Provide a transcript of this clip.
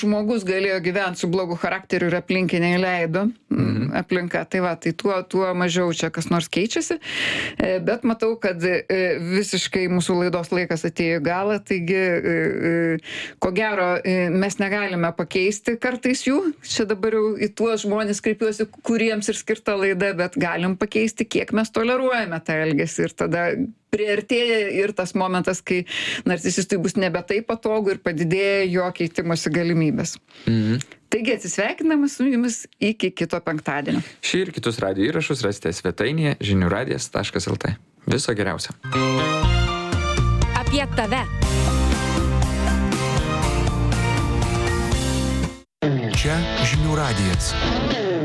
žmogus galėjo gyvent su blogu charakteriu ir aplinkiniai leido aplinka. Tai va, tai tuo mažiau čia kas nors keičiasi. Bet matau, kad visiškai mūsų laidos laikas atėjo į galą, taigi ko gero mes negalime pakeisti kartais jų. Čia dabar jau į tuos žmonės kreipiuosi, kuriems ir skirta laida, bet galim pakeisti, kiek mes toleruojame tą elgesį. Ir tada priartėja ir tas momentas, kai narcisistui bus nebe taip patogu ir padidėja jo keitimosi galimybės. Taigi atsisveikinamas su jumis iki kito penktadienio. Šį ir kitus radijo įrašus rasite svetainėje žiniųradijas.lt. Viso geriausio. Apie tave. Čia Žinių radijas.